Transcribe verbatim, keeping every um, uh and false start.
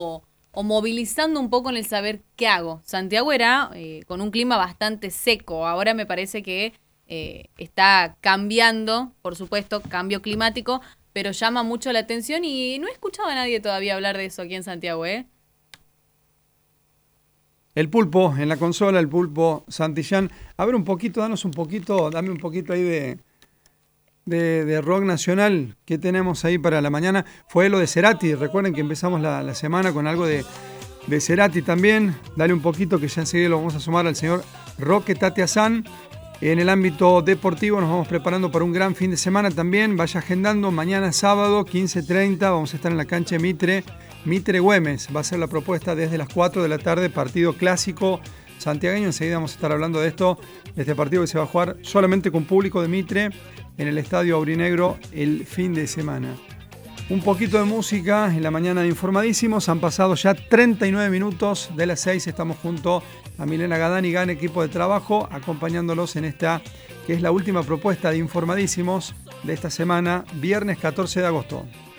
o, o movilizando un poco en el saber qué hago. Santiago era eh, con un clima bastante seco, ahora me parece que eh, está cambiando, por supuesto, cambio climático, pero llama mucho la atención y no he escuchado a nadie todavía hablar de eso aquí en Santiago, ¿eh? El pulpo, en la consola, el pulpo Santillán. A ver un poquito, danos un poquito, dame un poquito ahí de, de, de rock nacional que tenemos ahí para la mañana. Fue lo de Cerati, recuerden que empezamos la, la semana con algo de, de Cerati también. Dale un poquito que ya enseguida lo vamos a sumar al señor Roque Tateazán. En el ámbito deportivo nos vamos preparando para un gran fin de semana también. Vaya agendando, mañana sábado, quince treinta, vamos a estar en la cancha de Mitre. Mitre Güemes va a ser la propuesta desde las cuatro de la tarde, partido clásico santiagueño. Enseguida vamos a estar hablando de esto, de este partido que se va a jugar solamente con público de Mitre en el Estadio Aurinegro el fin de semana. Un poquito de música en la mañana de Informadísimos. Han pasado ya treinta y nueve minutos de las seis. Estamos junto a Milena Gadán y Gan, equipo de trabajo, acompañándolos en esta que es la última propuesta de Informadísimos de esta semana, viernes catorce de agosto.